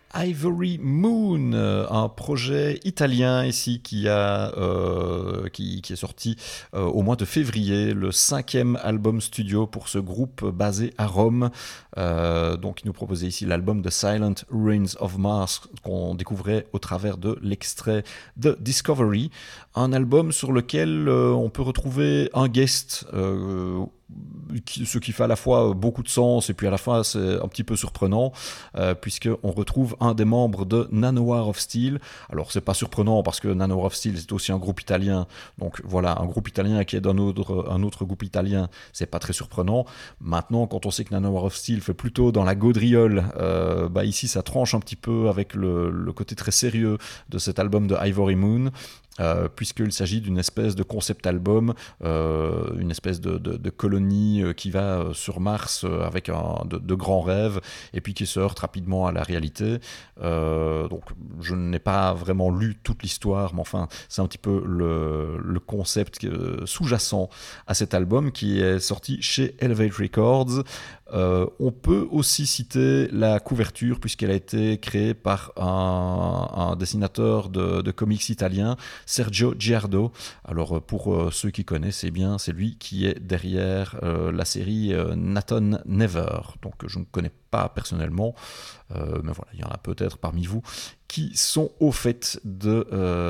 Ivory Moon, un projet italien ici qui est sorti au mois de février, le 5e album studio pour ce groupe basé à Rome. Donc il nous proposait ici l'album The Silent Ruins of Mars qu'on découvrait au travers de l'extrait de Discovery, un album sur lequel on peut retrouver un guest, ce qui fait à la fois beaucoup de sens et puis à la fois c'est un petit peu surprenant, puisqu'on retrouve un des membres de Nanowar of Steel. Alors c'est pas surprenant parce que Nanowar of Steel c'est aussi un groupe italien, donc voilà, un groupe italien qui est un autre groupe italien, c'est pas très surprenant. Maintenant, quand on sait que Nanowar of Steel fait plutôt dans la gaudriole, ici ça tranche un petit peu avec le côté très sérieux de cet album de Ivory Moon. Puisqu'il s'agit d'une espèce de concept album, une espèce de colonie qui va sur Mars avec de grands rêves, et puis qui se heurte rapidement à la réalité. Donc je n'ai pas vraiment lu toute l'histoire, mais enfin c'est un petit peu le concept sous-jacent à cet album qui est sorti chez Elevate Records. On peut aussi citer la couverture puisqu'elle a été créée par un dessinateur de comics italien, Sergio Giardo. Alors pour ceux qui connaissent, eh bien, c'est lui qui est derrière la série Nathan Never. Donc je ne connais pas personnellement, mais voilà, il y en a peut-être parmi vous qui sont au fait de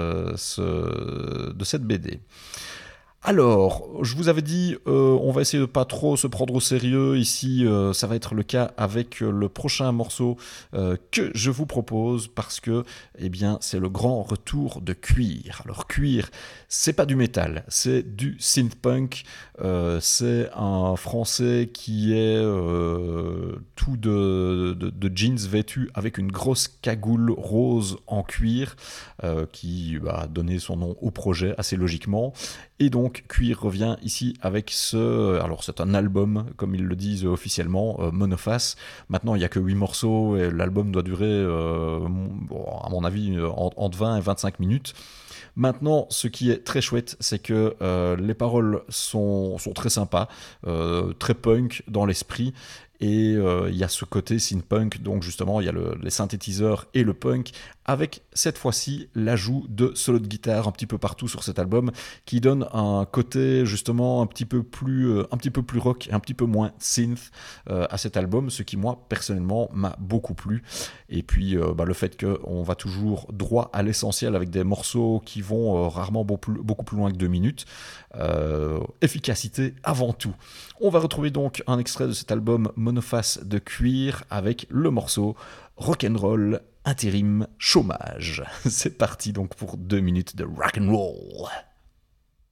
cette BD. Alors, je vous avais dit, on va essayer de pas trop se prendre au sérieux ici. Ça va être le cas avec le prochain morceau que je vous propose parce que, eh bien, c'est le grand retour de Cuir. Alors, Cuir, c'est pas du métal, c'est du synth-punk. C'est un Français qui est tout de jeans vêtu avec une grosse cagoule rose en cuir qui a donné son nom au projet assez logiquement. Et donc, Cuir revient ici avec alors c'est un album, comme ils le disent officiellement, monoface. Maintenant, il n'y a que 8 morceaux et l'album doit durer, à mon avis, entre 20 et 25 minutes. Maintenant, ce qui est très chouette, c'est que les paroles sont très sympas, très punk dans l'esprit. Et il y a ce côté synth-punk, donc justement il y a les synthétiseurs et le punk, avec cette fois-ci l'ajout de solos de guitare un petit peu partout sur cet album, qui donne un côté justement un petit peu plus rock et un petit peu moins synth à cet album, ce qui moi personnellement m'a beaucoup plu. Et puis le fait qu'on va toujours droit à l'essentiel avec des morceaux qui vont rarement beaucoup plus loin que 2 minutes. Efficacité avant tout. On va retrouver donc un extrait de cet album monoface de Cuir avec le morceau Rock'n'Roll Intérim Chômage. C'est parti donc pour 2 minutes de rock'n'roll.